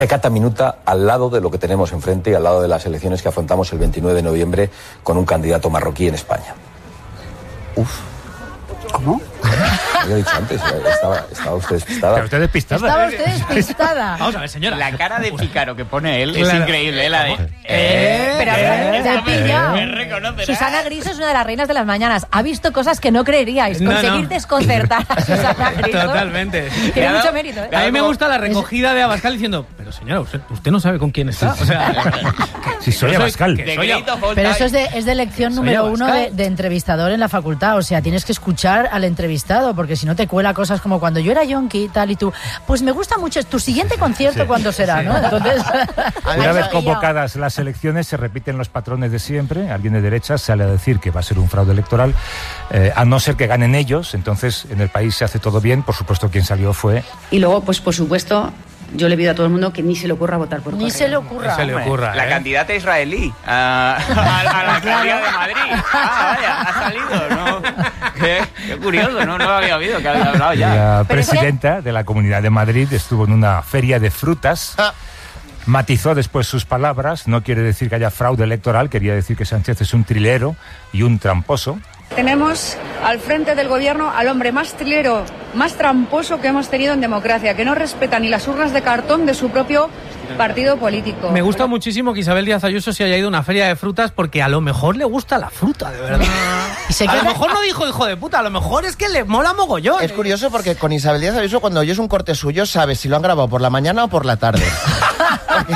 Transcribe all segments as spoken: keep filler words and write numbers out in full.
Cata minuta al lado de lo que tenemos enfrente y al lado de las elecciones que afrontamos el veintinueve de noviembre con un candidato marroquí en España. Uf. ¿Cómo? Lo he dicho antes, estaba, estaba usted despistada. Pero usted despistada. Estaba usted despistada. Vamos a ver, señora. La cara de pícaro que pone él Claro. es increíble, la de... Eh, pero eh, te ha pillado. me reconocerá. Susana Griso es una de las reinas de las mañanas. Ha visto cosas que no creeríais. No, Conseguir no. desconcertar a Susana Griso. Totalmente. Tiene mucho mérito, ¿eh? A mí me gusta la recogida de Abascal diciendo, pero señora, usted, usted no sabe con quién está. O sea, Si soy yo soy- Abascal. que De soy Great of All Pero eso Time. es de, es de lección Soy número uno de, Abascal. de entrevistador en la facultad. O sea, tienes que escuchar al entrevistado, porque si no te cuela cosas como cuando yo era yonki y tal, y tú, pues me gusta mucho, tu siguiente concierto, ¿cuándo será? ¿No? Entonces, Una vez convocadas las elecciones, se repiten los patrones de siempre. Alguien de derecha sale a decir que va a ser un fraude electoral, eh, a no ser que ganen ellos. Entonces, en el país se hace todo bien. Por supuesto, quien salió fue... Y luego, pues por supuesto, yo le pido a todo el mundo que ni se le ocurra votar por ni correo. se le ocurra. se le ocurra. La ¿eh? candidata israelí a, a, a la alcaldía de Madrid. Ah, vaya, ha salido, ¿no? Qué, qué curioso, ¿no? No lo había oído, que había hablado ya. La Pero es que- presidenta de la Comunidad de Madrid estuvo en una feria de frutas. Matizó después sus palabras. No quiere decir que haya fraude electoral. Quería decir que Sánchez es un trilero y un tramposo. Tenemos al frente del gobierno al hombre más trilero, más tramposo que hemos tenido en democracia, que no respeta ni las urnas de cartón de su propio partido político. Me gusta muchísimo que Isabel Díaz Ayuso se haya ido a una feria de frutas porque a lo mejor le gusta la fruta, de verdad. Y se A lo queda- mejor no dijo hijo de puta, a lo mejor es que le mola mogollón. Es curioso porque con Isabel Díaz Ayuso, cuando oyes un corte suyo, sabes si lo han grabado por la mañana o por la tarde. Porque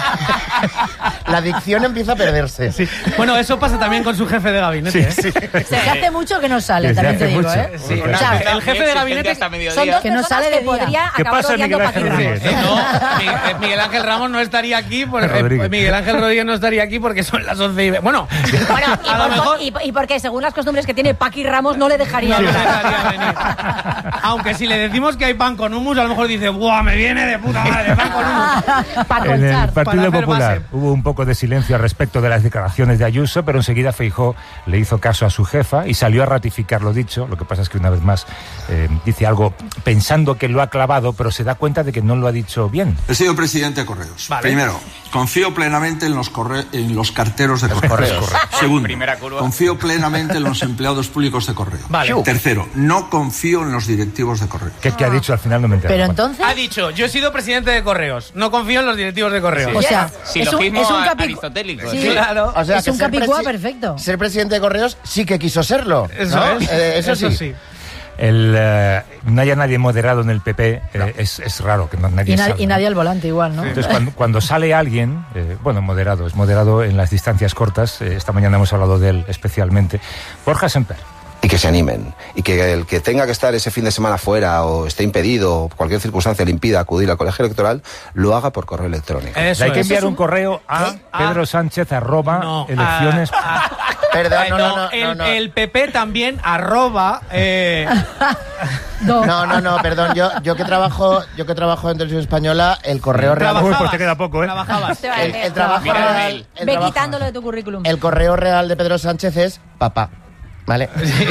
la dicción empieza a perderse. Sí. Bueno, eso pasa también con su jefe de gabinete. ¿eh? Desde hace mucho que no sale, Desde también te hace digo, mucho. ¿eh? Sí, O sea, el jefe de gabinete hasta son mediodía. dos Que que no no sale sale de que día. podría ¿Qué acabar pasa, odiando Miguel a Paqui Ángel Ramos. Rodríguez? No, Miguel, Miguel Ángel Ramos no estaría aquí, por, Rodríguez. eh, Miguel Ángel Rodríguez no estaría aquí porque son las once y ve- Bueno, Bueno, y, a lo por- mejor... y- y porque según las costumbres que tiene Paqui Ramos no le dejaría No le hablar. dejaría venir. Aunque si le decimos que hay pan con hummus, a lo mejor dice, ¡buah, me viene de puta madre, pan con hummus! Para En el conchar. Partido para hacer Popular base. hubo un poco de silencio al respecto de las declaraciones de Ayuso, pero enseguida Feijóo le hizo caso a su jefa y salió a ratificar lo dicho. Lo que pasa es que una vez más eh, dice algo pensando que lo ha clavado, pero se da cuenta de que no lo ha dicho bien. He sido presidente de Correos. Vale. Primero, confío plenamente en los, corre- en los carteros de Correos. Segundo, Primera curva. confío plenamente en los empleados públicos de Correo. Vale. Tercero, no confío en los directivos de Correo. ¿Qué, qué ha dicho al final? No me entero. Pero entonces, Ha dicho, yo he sido presidente de Correos, no confío en los directivos de Correos. o sea, es un, Silogismo es un capi- aristotélico. Sí, Claro. O sea, es que un ser capicúa presi- perfecto. Ser presidente de Correos sí que quiso serlo. Eso ¿no? es, Eh, eso, sí. El, eh, no haya nadie moderado en el P P, eh, es, es raro que no, nadie Y, na- salga, y ¿no? nadie al volante igual, ¿no? Entonces, cuando, cuando sale alguien, eh, bueno, moderado, es moderado en las distancias cortas, eh, esta mañana hemos hablado de él especialmente, Borja Semper. Y que se animen. Y que el que tenga que estar ese fin de semana fuera o esté impedido o cualquier circunstancia le impida acudir al colegio electoral, lo haga por correo electrónico. Eso Hay que es. enviar es un- un correo a ¿Qué? Pedro Sánchez arroba No, elecciones. a- a- Perdón, Eh, no, no, no, el, no, no. el P P también arroba eh, No. No, no, no, perdón. Yo, yo que trabajo, yo que trabajo en Televisión Española, el correo real. Uy, trabajabas, pues te queda poco, ¿eh? trabajabas. Te va a El, decir, el trabajo Mira el real. mail. el Ve trabajo- quitándolo de tu currículum. el correo real de Pedro Sánchez es papá. ¿Vale?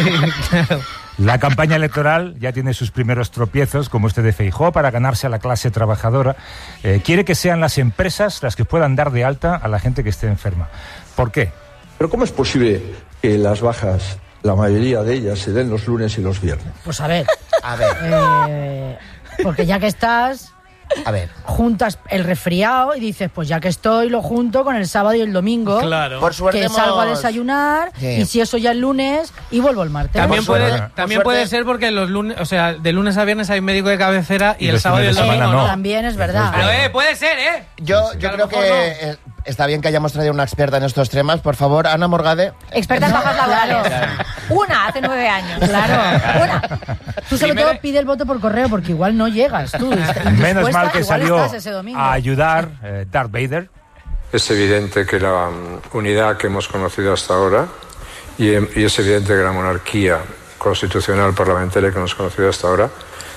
La campaña electoral ya tiene sus primeros tropiezos, como este de Feijóo, para ganarse a la clase trabajadora. Eh, quiere que sean las empresas las que puedan dar de alta a la gente que esté enferma. ¿Por qué? Pero ¿cómo es posible que las bajas, la mayoría de ellas, se den los lunes y los viernes? Pues a ver, A ver, eh, porque ya que estás, a ver. juntas el resfriado y dices, pues ya que estoy, lo junto con el sábado y el domingo. Claro. Por suerte Que hemos- salgo a desayunar Sí. y si eso ya el lunes y vuelvo el martes. También Por puede, suerte- por también suerte- puede ser porque los lunes, o sea, de lunes a viernes hay médico de cabecera y, Y el los sábado y el fines de domingo semana no. no. También es verdad. Pero eh, puede ser, ¿eh? Yo, Que yo a lo creo mejor que eh, está bien que hayamos traído una experta en estos temas. Por favor, Ana Morgade. Experta en bajas laborales. Una hace nueve años. Claro. Una. Tú sobre Primero- todo pide el voto por correo porque igual no llegas tú. Menos mal que Igual salió estás ese domingo. a ayudar eh, Darth Vader. Es evidente que la um, unidad que hemos conocido hasta ahora y, em- y es evidente que la monarquía constitucional parlamentaria que hemos conocido hasta ahora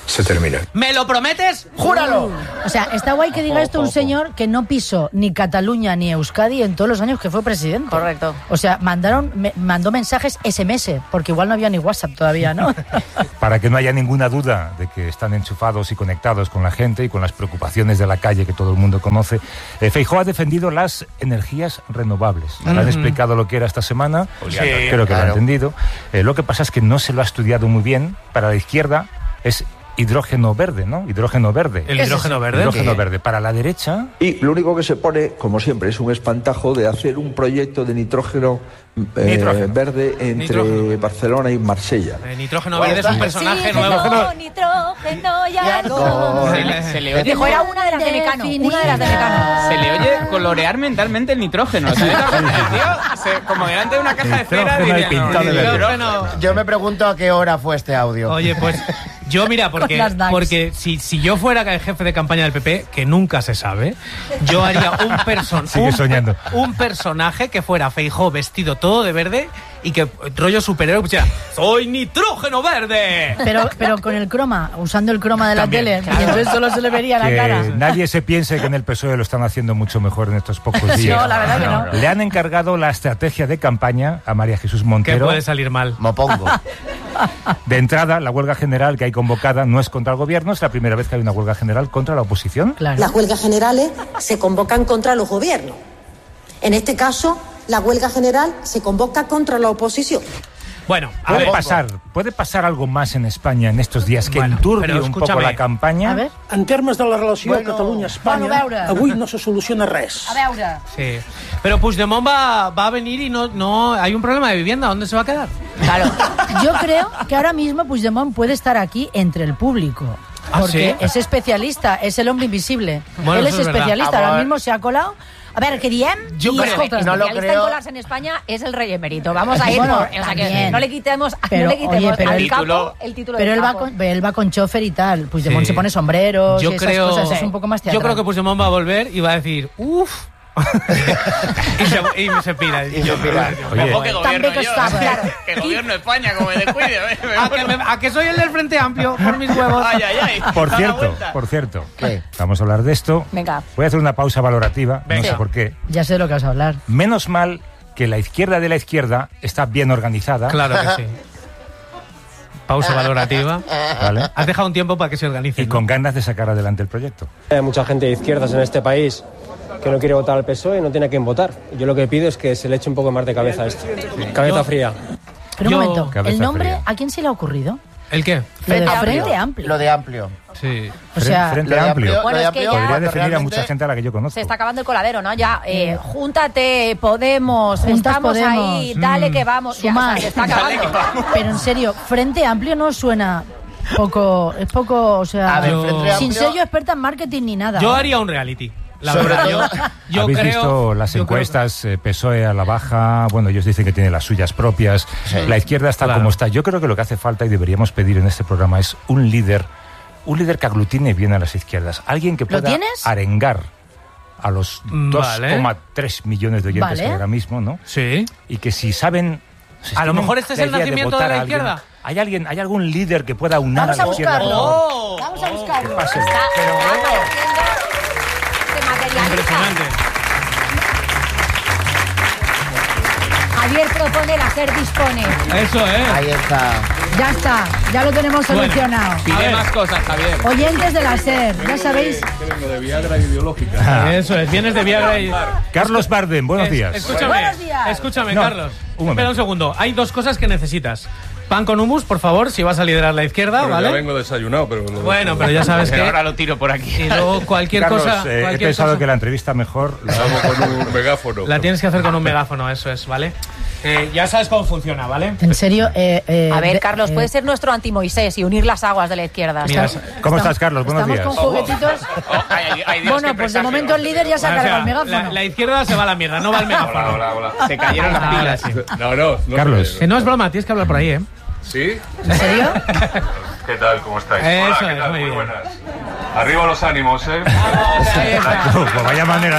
se terminan. ¿Me lo prometes? ¡Júralo! O sea, está guay que diga esto un señor que no pisó ni Cataluña ni Euskadi en todos los años que fue presidente. Correcto. O sea, mandaron, me, mandó mensajes ese eme ese, porque igual no había ni WhatsApp todavía, ¿no? Para que no haya ninguna duda de que están enchufados y conectados con la gente y con las preocupaciones de la calle que todo el mundo conoce, eh, Feijóo ha defendido las energías renovables. Mm-hmm. Le han explicado lo que era esta semana, sí, creo que claro. Lo ha entendido. Eh, lo que pasa es que no se lo ha estudiado muy bien. Para la izquierda es hidrógeno verde, ¿no? Hidrógeno verde. ¿El hidrógeno verde? Hidrógeno verde. Para la derecha... Y lo único que se pone, como siempre, es un espantajo de hacer un proyecto de nitrógeno, eh, nitrógeno. verde entre nitrógeno. Barcelona y Marsella. El nitrógeno verde es un personaje sí, nuevo. No, nitrógeno y algo. Se le, se le oye... Dijo, era una de las de Mecano. Una de las de Mecano. Se le oye colorear mentalmente el nitrógeno. O sea, el tío, se, como delante de una caja de cera, diría, no, de nitrógeno. Yo me pregunto a qué hora fue este audio. Oye, pues... Yo, mira, porque, porque si, si yo fuera el jefe de campaña del P P, que nunca se sabe, yo haría un, person Sigue un, soñando. un personaje que fuera Feijóo vestido todo de verde y que rollo superhéroe pusiera ¡soy nitrógeno verde! Pero, pero con el croma, usando el croma de la También, tele, claro. y entonces solo se le vería que la cara. Nadie se piense que en el P S O E lo están haciendo mucho mejor en estos pocos días. No, la verdad que no. Le han encargado la estrategia de campaña a María Jesús Montero. ¿Qué puede salir mal? Mopongo. De entrada, la huelga general que hay convocada no es contra el gobierno, es la primera vez que hay una huelga general contra la oposición. Claro. Las huelgas generales se convocan contra los gobiernos. En este caso, la huelga general se convoca contra la oposición. Bueno, a puede ver. pasar, puede pasar algo más en España en estos días que Bueno, enturbie pero un poco escúchame. la campaña. A ver. En termes de la relació Bueno, Catalunya-Espanya, bueno, a veure. avui no se soluciona res. A veure. Sí. Pero Puigdemont va, va a venir y no, no hay un problema de vivienda. ¿Dónde se va a quedar? Claro. Yo creo que ahora mismo Puigdemont puede estar aquí entre el público. ¿Ah, Porque sí? es especialista, es el hombre invisible. Bueno, Él eso es es verdad. especialista, Ah, ahora bueno. mismo se ha colado. A ver, que diem? Yo I, creo- escolta, no lo especialista creo. en dólares en España es el rey emérito. Vamos a ir Bueno, por, o sea, que también. no le quitemos, Pero, no le quitemos oye, pero al el capo título- el título Pero del él va, capo. con, él va con chofer y tal. Puigdemont Sí. se pone sombreros Yo y esas creo, cosas. Es un poco más yo teatral. creo que Puigdemont va a volver y va a decir uff. y, se, y se pira. Y se pira. Oye. Ojo que gobierno También que yo. estaba, claro. Que gobierno España, como me descuide. me ¿A que, muero. me- a que soy el del Frente Amplio por mis huevos? Ay, ay, ay. Por Da la cierto, vuelta. por cierto, ¿Qué? vamos a hablar de esto. Venga. Voy a hacer una pausa valorativa, Venga. no sé por qué. Ya sé de lo que vas a hablar. Menos mal que la izquierda de la izquierda está bien organizada. Claro que sí. Pausa valorativa. ¿Vale? Has dejado un tiempo para que se organice. Y con ganas de sacar adelante el proyecto. Hay mucha gente de izquierdas en este país que no quiere votar al P S O E y no tiene a quién votar. Yo lo que pido es que se le eche un poco más de cabeza a esto. Cabeza Yo- fría. Pero Yo- un momento, Cabeza ¿el nombre fría. a quién se le ha ocurrido? ¿El qué? Lo de Amplio. Frente Amplio. Lo de amplio. Sí. O sea, Frente lo de Amplio. amplio- Bueno, lo de es que amplio ya- Podría cuando definir a realmente- mucha gente a la que yo conozco. Se está acabando el coladero, ¿no? Ya, eh, júntate, Podemos, Juntas estamos Podemos. ahí, dale Mm. que vamos. Ya, o sea, Sumar. se está acabando. Pero en serio, Frente Amplio no suena poco, es poco, o sea, A ver, Yo- Frente sin Amplio- ser yo experta en marketing ni nada. Yo haría un reality. La Sobre verdad, todo- yo, yo ¿Habéis creo, visto las yo creo que- encuestas eh, P S O E a la baja? Bueno, ellos dicen que tiene las suyas propias. Sí. La izquierda está Claro. como está. Yo creo que lo que hace falta y deberíamos pedir en este programa es un líder, un líder que aglutine bien a las izquierdas. Alguien que ¿Lo pueda tienes? arengar a los Vale. dos coma tres millones de oyentes Vale. que hay ahora mismo, ¿no? Sí. Y que si saben... si A lo tienen mejor este es la el idea nacimiento votar de la a alguien, izquierda. ¿Hay alguien, hay algún líder que pueda unar Vamos a a la izquierda? buscarlo. Oh, Vamos a buscarlo. Páselo. Está, Pero está bueno. apareciendo, se materializa. impresionante. Javier propone, la SER dispone. Eso, ¿eh? Ahí está. Ya está, ya lo tenemos Bueno. solucionado. A Pide ver. más cosas, Javier. Oyentes de la SER, ya sabéis. de Viagra ideológica. Eso es, vienes de Viagra y... Carlos Barden, buenos Es- días. Escúchame, Buenos días. escúchame, No, Carlos. un momento. Espera un segundo. Hay dos cosas que necesitas. Pan con hummus, por favor, si vas a liderar la izquierda, Pero ¿vale? ya vengo desayunado, pero... Bueno, pero ya sabes que... Ahora lo tiro por aquí. Y luego cualquier Carlos, cosa... eh, he cualquier pensado cosa- que la entrevista mejor la Vamos con un megáfono. La tienes que hacer con un megáfono, eso es, ¿vale? Eh, ya sabes cómo funciona, ¿vale? En serio, eh, eh, A ver, de- Carlos, eh, puede ser nuestro anti-Moisés y unir las aguas de la izquierda. Mira, ¿Cómo estamos- estás, Carlos? Buenos estamos días. con juguetitos. Oh, hay- hay- hay Dios Bueno, que pues de presagio. momento el líder ya se ha O sea, cargado el megáfono. La, la izquierda se va a la mierda, no va el megáfono. Hola, hola, hola. Se cayeron las Ah, pilas. sí. No, no. no Carlos. sé. Que no es broma, tienes que hablar por ahí, ¿eh? ¿Sí? ¿En serio? ¿Qué tal? ¿Cómo estáis? Eso Hola, ¿qué es, tal? muy Muy bien. buenas. Arriba los ánimos, ¿eh? Ahí está. Pues vaya manera.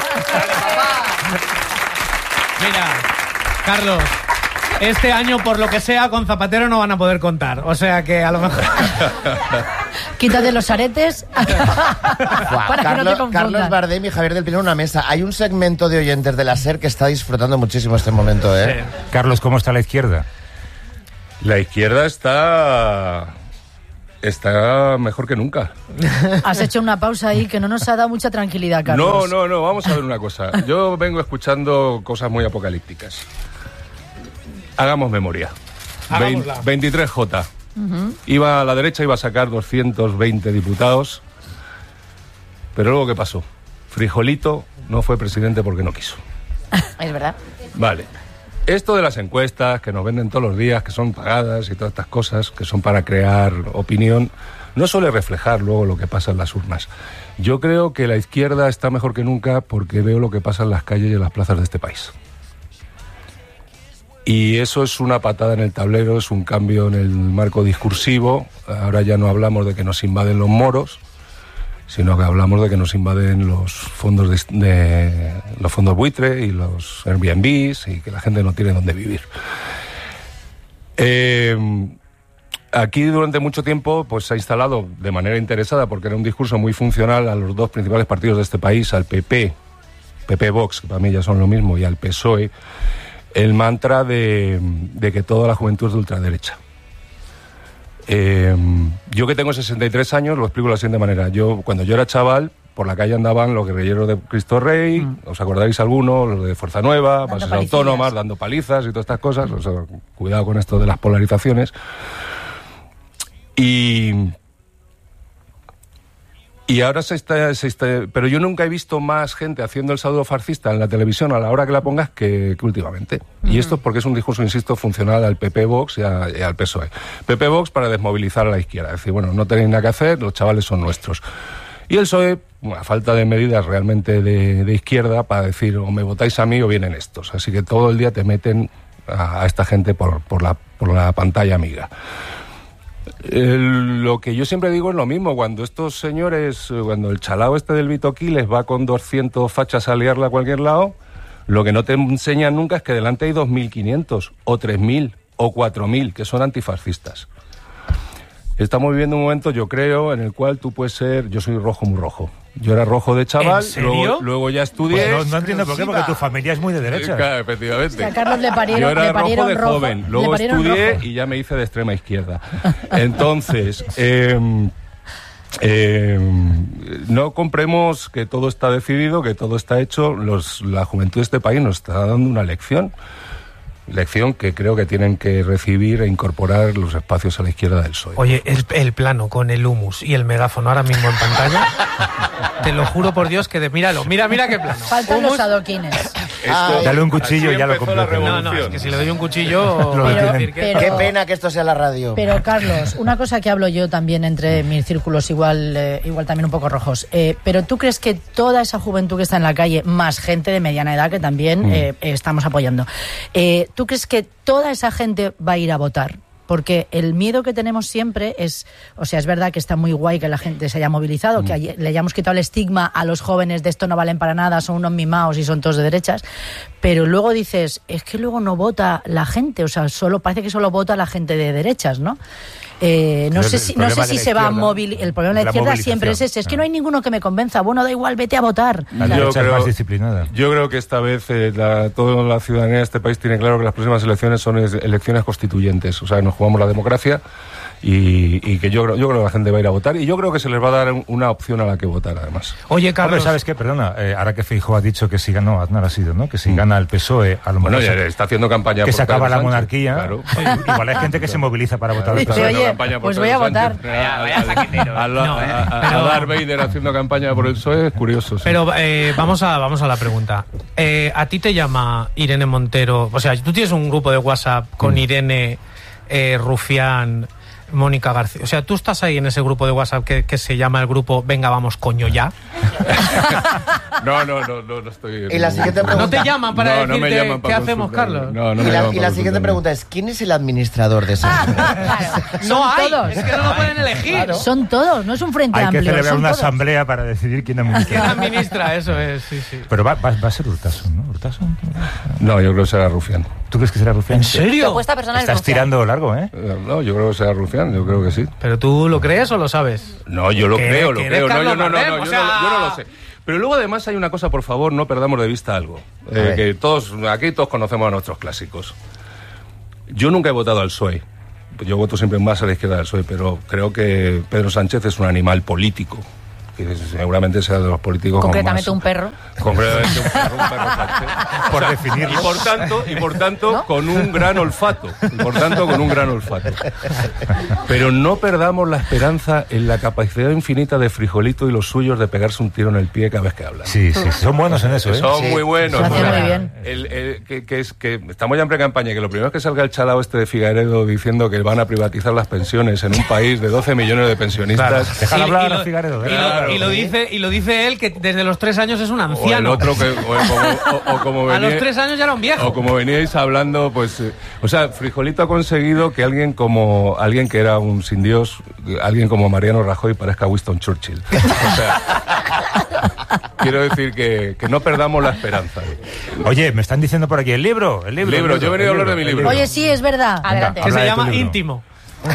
Mira, Carlos, este año, por lo que sea, con Zapatero no van a poder contar. O sea que a lo mejor... Quítate los aretes para Carlos, que no te confundan. Carlos Bardem y Javier del Pino en una mesa. Hay un segmento de oyentes de la SER que está disfrutando muchísimo este momento, ¿eh? Sí. Carlos, ¿cómo está la izquierda? La izquierda está... está mejor que nunca. Has hecho una pausa ahí que no nos ha dado mucha tranquilidad, Carlos. No, no, no, vamos a ver una cosa. Yo vengo escuchando cosas muy apocalípticas. Hagamos memoria. Hagámosla. veintitrés J. Uh-huh. Iba a la derecha, iba a sacar doscientos veinte diputados. Pero luego, ¿qué pasó? Frijolito no fue presidente porque no quiso. Es verdad. Vale. Esto de las encuestas que nos venden todos los días, que son pagadas y todas estas cosas, que son para crear opinión, no suele reflejar luego lo que pasa en las urnas. Yo creo que la izquierda está mejor que nunca porque veo lo que pasa en las calles y en las plazas de este país. Y eso es una patada en el tablero, es un cambio en el marco discursivo. Ahora ya no hablamos de que nos invaden los moros, sino que hablamos de que nos invaden los fondos de, de los fondos buitre y los Airbnbs y que la gente no tiene dónde vivir. Eh, aquí durante mucho tiempo pues se ha instalado de manera interesada, porque era un discurso muy funcional a los dos principales partidos de este país, al P P, P P Vox, que para mí ya son lo mismo, y al P S O E, el mantra de, de que toda la juventud es de ultraderecha. Eh, yo que tengo sesenta y tres años lo explico de la siguiente manera. Yo, cuando yo era chaval, por la calle andaban los guerrilleros de Cristo Rey, mm. ¿os acordáis alguno? Los de Fuerza Nueva, bases autónomas, dando palizas y todas estas cosas. O sea, cuidado con esto de las polarizaciones. Y... Y ahora se está, se está... Pero yo nunca he visto más gente haciendo el saludo fascista en la televisión a la hora que la pongas que, que últimamente. Uh-huh. Y esto es porque es un discurso, insisto, funcional al P P Vox y, a, y al P S O E. P P Vox para desmovilizar a la izquierda. Es decir, bueno, no tenéis nada que hacer, los chavales son nuestros. Y el P S O E, a falta de medidas realmente de, de izquierda, para decir o me votáis a mí o vienen estos. Así que todo el día te meten a, a esta gente por, por, la, por la pantalla amiga. El, lo que yo siempre digo es lo mismo. Cuando estos señores, cuando el chalao este del Vitoquiles va con doscientos fachas a liarla a cualquier lado, lo que no te enseñan nunca es que delante hay dos mil quinientos o tres mil o cuatro mil que son antifascistas. Estamos viviendo un momento, yo creo, en el cual tú puedes ser... Yo soy rojo muy rojo. Yo era rojo de chaval, ¿En serio? Luego, luego ya estudié... Pues no, no entiendo por qué, porque tu familia es muy de derecha. Claro, efectivamente. O sea, a Carlos le parieron, yo era le parieron rojo de rojo, joven, luego estudié rojo. Y ya me hice de extrema izquierda. Entonces, eh, eh, no compremos que todo está decidido, que todo está hecho. Los, la juventud de este país nos está dando una lección. Lección que creo que tienen que recibir e incorporar los espacios a la izquierda del P S O E. Oye, el, el plano con el humus y el megáfono ahora mismo en pantalla, te lo juro por Dios que de, míralo, mira, mira qué plano. Faltan humus, los adoquines. Esto, dale un cuchillo y ya lo completo. No, no, es que si le doy un cuchillo... Pero, pero, decir que... pero, qué pena que esto sea la radio. Pero, Carlos, una cosa que hablo yo también entre mis círculos igual, eh, igual también un poco rojos, eh, pero ¿tú crees que toda esa juventud que está en la calle, más gente de mediana edad que también mm. eh, estamos apoyando, eh, ¿tú crees que toda esa gente va a ir a votar? Porque el miedo que tenemos siempre es, o sea, es verdad que está muy guay que la gente se haya movilizado, mm. que hay, le hayamos quitado el estigma a los jóvenes de esto no valen para nada, son unos mimaos y son todos de derechas, pero luego dices, es que luego no vota la gente, o sea, solo parece que solo vota la gente de derechas, ¿no? Eh, no, sé si, no sé si se va a movilizar. El problema de la, la izquierda siempre es ese. Es que no hay ninguno que me convenza. Bueno, da igual, vete a votar. La claro. derecha es más disciplinada. Yo creo que esta vez eh, la, toda la ciudadanía de este país tiene claro que las próximas elecciones son es, elecciones constituyentes. O sea, nos jugamos la democracia y, y que yo, yo creo que la gente va a ir a votar y yo creo que se les va a dar una opción a la que votar, además. Oye, Carlos... Hombre, ¿sabes qué? Perdona, eh, ahora que Feijóo ha dicho que si gana, no, Aznar ha sido, ¿no? Que si mm. gana el P S O E, a lo mejor... Bueno, ya se, está haciendo campaña que por se acaba la Sánchez, monarquía. Claro. Igual hay gente que se moviliza para votar. Dice, oye, pues voy a votar. Vaya, vaya saquetero. A, la, no, a, a, a Darth Vader haciendo campaña por el P S O E es curioso. Sí. Pero eh, vamos, a, vamos a la pregunta. Eh, ¿A ti te llama Irene Montero? O sea, tú tienes un grupo de WhatsApp con mm. Irene, eh, Rufián... Mónica García. O sea, tú estás ahí en ese grupo de WhatsApp que, que se llama el grupo Venga, vamos, coño, ya. no, no, no, no, no estoy... Y la siguiente pregunta... ¿No te llaman para no, decirte no me llaman para qué hacemos, Carlos? No, no y me la, llaman y la siguiente pregunta es, ¿quién es el administrador de ese grupo? Claro. No hay, todos. es que no lo pueden elegir. Claro. Son todos, no es un frente hay amplio. Hay que celebrar una todos. asamblea para decidir quién administra. ¿Quién administra? Eso es, sí, sí. Pero va, va, va a ser Urtasun, ¿no? ¿Urtasun? No, yo creo que será Rufián. ¿Tú crees que será Rufián? ¿En serio? Estás Estás tirando largo, ¿eh? No, yo creo que será Rufián. Rufián, yo creo que sí. ¿Pero tú lo crees o lo sabes? No, yo lo ¿Que- creo, lo que creo. eres No, yo Carlos no, no, Bardem? no, O yo, sea- no, yo no lo sé. Pero luego además hay una cosa, por favor, no perdamos de vista algo. Eh, que todos, aquí todos conocemos a nuestros clásicos. Yo nunca he votado al P S O E. Yo voto siempre más a la izquierda del P S O E, pero creo que Pedro Sánchez es un animal político. Que seguramente sea de los políticos con Concretamente más- un perro. Concretamente un perro, un perro salsero. Por O sea, definirlo. Y por tanto, y por tanto con un gran olfato. Y por tanto, con un gran olfato. Pero no perdamos la esperanza en la capacidad infinita de Frijolito y los suyos de pegarse un tiro en el pie cada vez que hablan. Sí, sí, son buenos en eso, ¿eh? Son Sí. muy buenos. Se hace ¿no? muy bien. El- el- que, que es, que estamos ya en pre-campaña y que lo primero es que salga el chalao este de Figaredo diciendo que van a privatizar las pensiones en un país de doce millones de pensionistas. Claro. Dejar Y- hablar y lo- a Figaredo. Y lo, Claro. y lo dice, y lo dice él, que desde los tres años es un O el anciano. otro que... O, como, o- o como A los venía- tres años ya era un viejo. O como veníais hablando, pues... eh, o sea, Frijolito ha conseguido que alguien como... Alguien que era un sin Dios, alguien como Mariano Rajoy parezca Winston Churchill. O sea... quiero decir que, que no perdamos la esperanza. Oye, me están diciendo por aquí, el libro, el libro. El libro, el yo he venido a hablar de mi libro. Oye, sí, es verdad. Adelante. Que Habla se de tu llama libro. Íntimo.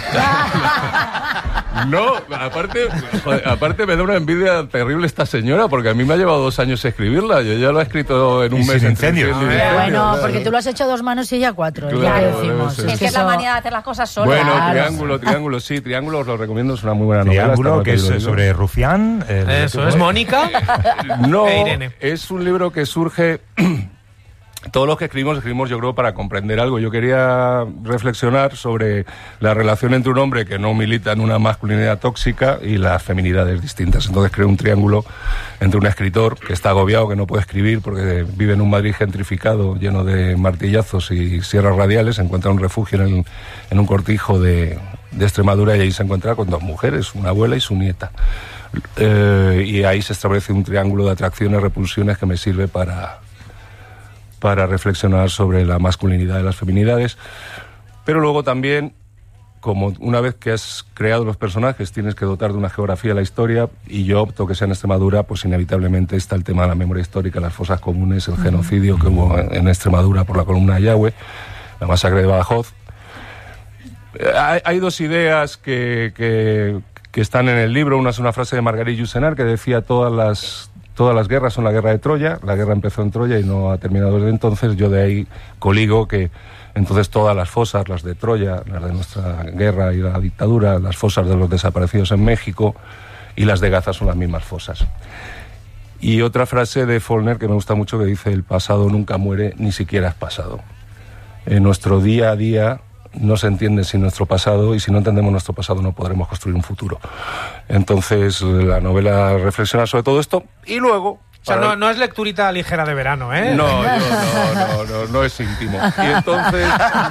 No, aparte, joder, aparte me da una envidia terrible esta señora, porque a mí me ha llevado dos años escribirla. Yo ya lo he escrito en un Y mes. sin entre incendios. incendio y Pero incendio, bueno, claro. porque tú lo has hecho a dos manos y ella a cuatro. Claro, ya debe decimos. ser. Es que es la eso- manía de hacer las cosas solas. Bueno, Claro. Triángulo, Triángulo, sí, Triángulo os lo recomiendo, es una muy buena novela. Triángulo, está que muy es bien, sobre Rufián. el- Eso, es Mónica. No, E Irene. es un libro que surge... Todos los que escribimos, escribimos yo creo para comprender algo. Yo quería reflexionar sobre la relación entre un hombre que no milita en una masculinidad tóxica y las feminidades distintas. Entonces creo un triángulo entre un escritor que está agobiado, que no puede escribir porque vive en un Madrid gentrificado lleno de martillazos y sierras radiales, encuentra un refugio en, el- en un cortijo de, de Extremadura y ahí se encuentra con dos mujeres, una abuela y su nieta. Eh, y ahí se establece un triángulo de atracciones, repulsiones que me sirve para... para reflexionar sobre la masculinidad y las feminidades, pero luego también, como una vez que has creado los personajes, tienes que dotar de una geografía a la historia, y yo opto que sea en Extremadura, pues inevitablemente está el tema de la memoria histórica, las fosas comunes, el genocidio que hubo en Extremadura por la columna de Yahweh, la masacre de Badajoz. Eh, Hay, hay dos ideas que, que, que están en el libro. Una es una frase de Marguerite Yourcenar que decía todas las... Todas las guerras son la guerra de Troya, la guerra empezó en Troya y no ha terminado desde entonces. Yo de ahí coligo que entonces todas las fosas, las de Troya, las de nuestra guerra y la dictadura, las fosas de los desaparecidos en México y las de Gaza son las mismas fosas. Y otra frase de Faulkner que me gusta mucho que dice: el pasado nunca muere, ni siquiera es pasado. En nuestro día a día no se entiende sin nuestro pasado, y si no entendemos nuestro pasado no podremos construir un futuro. Entonces la novela reflexiona sobre todo esto y luego... O sea, no, no es lecturita ligera de verano, ¿eh? No, yo, no, no, no, no es íntimo. Y entonces...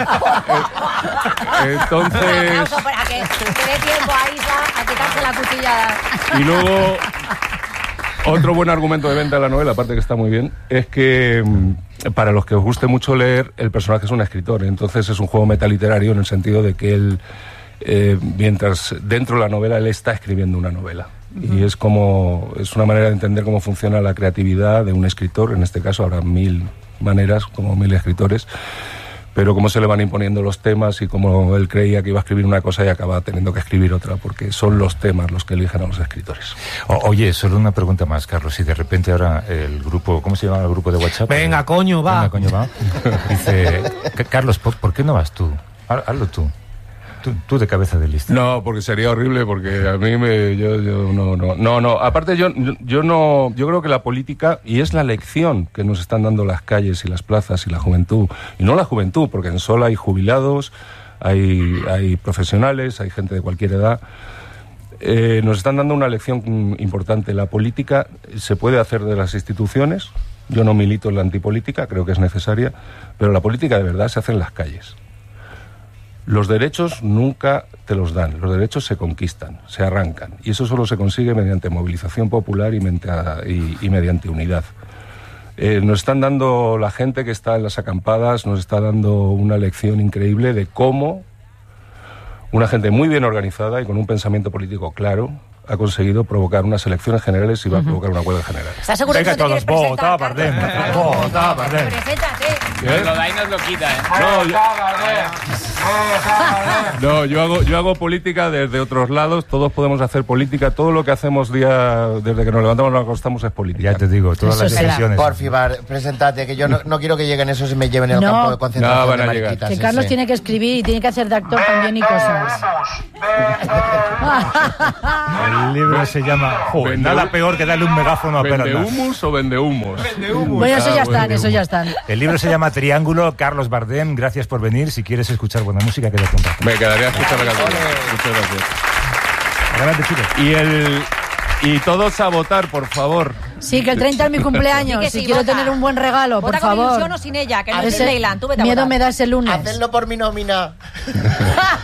eh, entonces... Un aplauso para que te dé tiempo a Isa a quitarse la cuchillada. Y luego, otro buen argumento de venta de la novela, aparte que está muy bien, es que mm, para los que os guste mucho leer, el personaje es un escritor. Entonces es un juego metaliterario en el sentido de que él, eh, mientras dentro de la novela, él está escribiendo una novela. Y es como, es una manera de entender cómo funciona la creatividad de un escritor. En este caso habrá mil maneras, como mil escritores, pero cómo se le van imponiendo los temas y cómo él creía que iba a escribir una cosa y acaba teniendo que escribir otra, porque son los temas los que eligen a los escritores. O- oye, solo una pregunta más, Carlos. Si de repente ahora el grupo, ¿cómo se llama el grupo de WhatsApp? Venga, coño, va. Venga, coño, va. Dice, "C- Carlos, ¿por, por qué no vas tú? Haz- Hazlo tú. tú. Tú de cabeza de lista. No, porque sería horrible, porque a mí me... Yo, yo no, no, no, no. Aparte yo, yo no... Yo creo que la política, y es la lección que nos están dando las calles y las plazas y la juventud, y no la juventud, porque en Sol hay jubilados, hay, hay profesionales, hay gente de cualquier edad, eh, nos están dando una lección importante. La política se puede hacer de las instituciones, yo no milito en la antipolítica, creo que es necesaria, pero la política de verdad se hace en las calles. Los derechos nunca te los dan, los derechos se conquistan, se arrancan, y eso solo se consigue mediante movilización popular y, menta, y, y mediante unidad. Eh, nos están dando, la gente que está en las acampadas, nos está dando una lección increíble de cómo una gente muy bien organizada y con un pensamiento político claro ha conseguido provocar unas elecciones generales y va a provocar una huelga general. ¿Estás seguro Venga, que no te todos, quieres vota, presentar, Bardem, Carlos? vota, Bardem. Preséntate. Nos lo da y nos lo quita, ¿eh? No, yo, no, yo hago, yo hago política desde otros lados, todos podemos hacer política, todo lo que hacemos día desde que nos levantamos nos acostamos es política. Ya te digo, todas Eso las será. decisiones. Por favor, preséntate, que yo no, no quiero que lleguen esos y me lleven al No. campo de concentración No, van de a llegar. mariquitas. Que sí, Carlos sí. tiene que escribir y tiene que hacer de actor también y cosas. El libro se llama... Joder, Vende nada hu- peor que darle un megáfono a ¿Vende Peralta. humus o vende humos? Bueno, eso ya Ah, están, vende eso humus. ya están. El libro se llama Triángulo. Carlos Bardem, gracias por venir. Si quieres escuchar buena música, que te comparto. Me quedaría a escuchar la canción. Muchas gracias. Adelante, chico. Y el y todos a votar, por favor. Sí, que el treinta es mi cumpleaños. Sí que si sí, quiero vota. tener un buen regalo, Vota por con favor. ilusión o sin ella, que no es Ese Disneyland. Tú vete a miedo votar. me da ese lunes. Hacedlo por mi nómina.